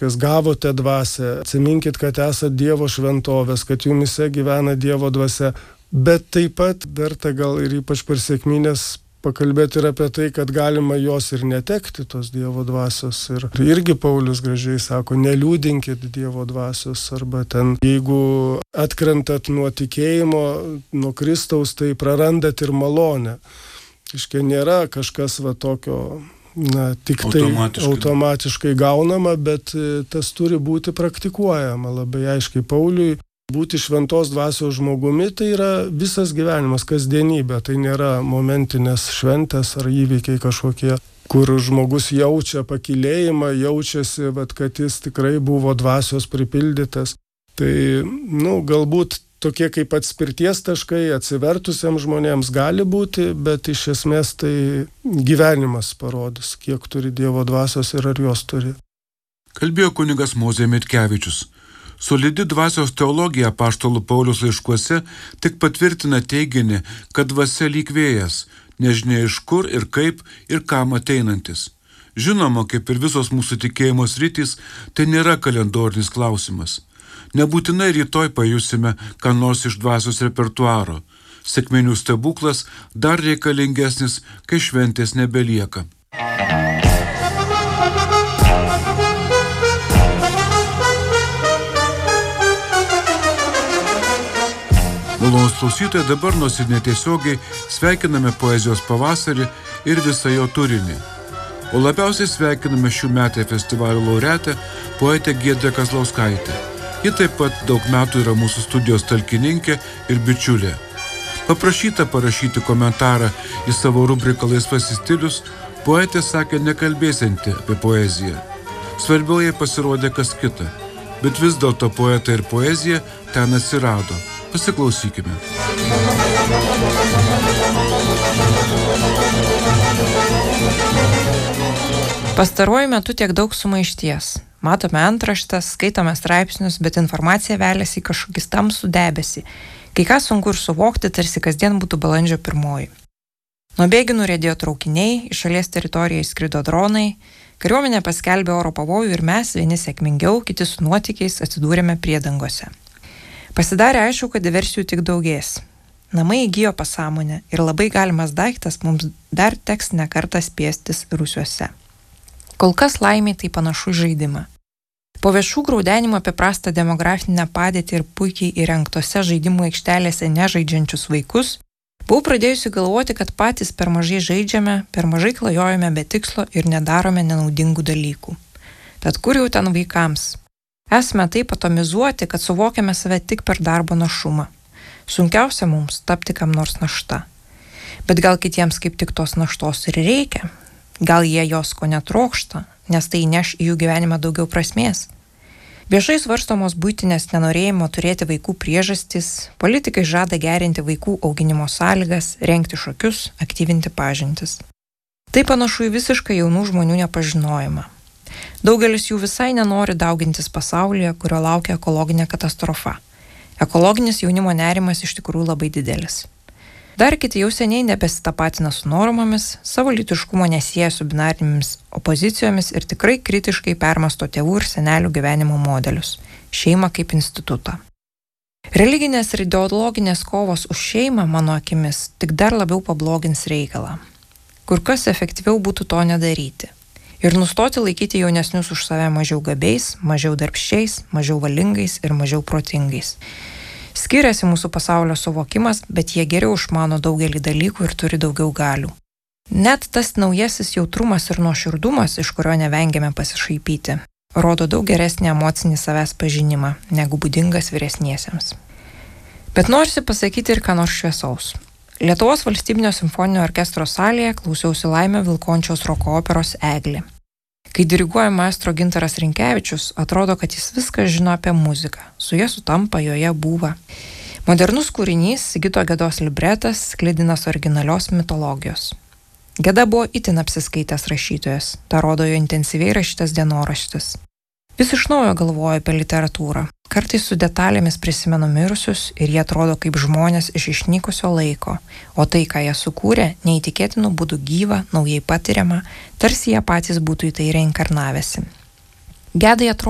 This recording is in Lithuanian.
reiškia, gavote dvasią, atsiminkit, kad esate Dievo šventovės, kad jumise gyvena Dievo dvasia, bet taip pat verta gal ir ypač per sekmines pakalbėti ir apie tai, kad galima jos ir netekti, tos Dievo dvasios. Ir irgi Paulius gražiai sako, neliūdinkit Dievo dvasios, arba ten, jeigu atkrentat nuo tikėjimo, nuo Kristaus, tai prarandat ir malonę. Iškia nėra kažkas va tokio, tik tai automatiškai gaunama, bet tas turi būti praktikuojama. Labai aiškiai Pauliui būti šventos dvasios žmogumi, tai yra visas gyvenimas, kasdienybė, tai nėra momentinės šventės ar įvykiai kažkokie, kur žmogus jaučia pakilėjimą, jaučiasi, kad jis tikrai buvo dvasios pripildytas. Tai, galbūt tokie kaip atspirties taškai atsivertusiems žmonėms gali būti, bet iš esmės tai gyvenimas parodys, kiek turi Dievo dvasios ir ar jos turi. Kalbėjo kunigas Mozė Mitkevičius. Solidi dvasios teologija apaštalų Pauliaus laiškuose tik patvirtina teiginį, kad dvasia lyg vėjas, nežinia iš kur ir kaip ir kam ateinantis. Žinoma, kaip ir visos mūsų tikėjimo sritys, tai nėra kalendorinis klausimas. Nebūtinai rytoj pajusime ką nors iš dvasios repertuaro. Sekminių stebuklas dar reikalingesnis, kai šventės nebelieka. Malonūs klausytojai, dabar nors ir netiesiogiai sveikiname poezijos pavasarį ir visą jo turinį. O labiausiai sveikiname šių metų festivalio laureatę poetę Giedrę Kazlauskaitę. Ji taip pat daug metų yra mūsų studijos talkininkė ir bičiulė. Paprašyta parašyti komentarą į savo rubriką Laisvasis stilius, poetė sakė nekalbėsianti apie poeziją. Svarbiau jai pasirodė kas kita, bet vis dėlto poeta ir poezija ten atsirado. Pasiklausykime. Pastaruoju metu tiek daug sumaišties. Matome antraštes, skaitome straipsnius, bet informacija veliasi į kažkokį tamsų debesį. Kai ką sunku ir suvokti, tarsi kasdien būtų balandžio 1. Nuo bėgių nuriedėjo traukiniai, iš šalies teritoriją įskrido dronai, kariuomenė paskelbė oro pavojų ir mes, vieni sėkmingiau, kiti su nuotykiais atsidūrėme priedangose. Pasidarė aišku, kad diversijų tik daugės. Namai įgijo pasąmonę ir labai galimas daiktas mums dar teks ne kartą spiestis rūsiuose. Kol kas laimiai tai panašu žaidimą. Po viešų graudenimų apie prastą demografinę padėtį ir puikiai įrengtose žaidimų aikštelėse nežaidžiančius vaikus, buvau pradėjusi galvoti, kad patys per mažai žaidžiame, per mažai klajojame be tikslo ir nedarome nenaudingų dalykų. Tad kur jau ten vaikams? Esame taip atomizuoti, kad suvokiame save tik per darbo našumą. Sunkiausia mums tapti kam nors našta. Bet gal kitiems kaip tik tos naštos ir reikia? Gal jie jos ko netrokšta, nes tai neš į jų gyvenimą daugiau prasmės? Viešai svarstomos buitinės nenorėjimo turėti vaikų priežastys, politikai žada gerinti vaikų auginimo sąlygas, rengti šokius, aktyvinti pažintis. Tai panašu į visiškai jaunų žmonių nepažinojimą. Daugelis jų visai nenori daugintis pasaulyje, kurio laukia ekologinė katastrofa. Ekologinis jaunimo nerimas iš tikrųjų labai didelis. Dar kiti jau seniai nebesitapatina su normomis, savo lytiškumo nesieja su binarinėmis opozicijomis ir tikrai kritiškai permasto tėvų ir senelių gyvenimo modelius – šeimą kaip institutą. Religinės ir ideologinės kovos už šeimą, mano akimis, tik dar labiau pablogins reikalą. Kur kas efektyviau būtų to nedaryti. Ir nustoti laikyti jaunesnius už save mažiau gabiais, mažiau darbščiais, mažiau valingais ir mažiau protingais. Skiriasi mūsų pasaulio suvokimas, bet jie geriau išmano daugelį dalykų ir turi daugiau galių. Net tas naujasis jautrumas ir nuoširdumas, iš kurio nevengiame pasišaipyti, rodo daug geresnį emocinį savęs pažinimą, negu būdingas vyresniesiems. Bet norisi pasakyti ir ką nors šviesaus. Lietuvos valstybinio simfoninio orkestro salėje klausiausi Laimio Vilkončiaus roko operos Eglė. Kai diriguoja maestro Gintaras Rinkevičius, atrodo, kad jis viską žino apie muziką, su ja sutampa, joje būva. Modernus kūrinys, Sigito Gedos libretas, sklidinas originalios mitologijos. Geda buvo itin apsiskaitęs rašytojas, tą rodo jo intensyviai rašytas dienoraštis. Vis iš naujo galvoju apie literatūrą. Kartais su detalėmis prisimenu mirusius ir jie atrodo kaip žmonės iš išnykusio laiko, o tai, ką jie sukūrė, neįtikėtinų būdų gyva, naujai patiriama, tarsi jie patys būtų į tai reinkarnavęsi. Gedai atrodo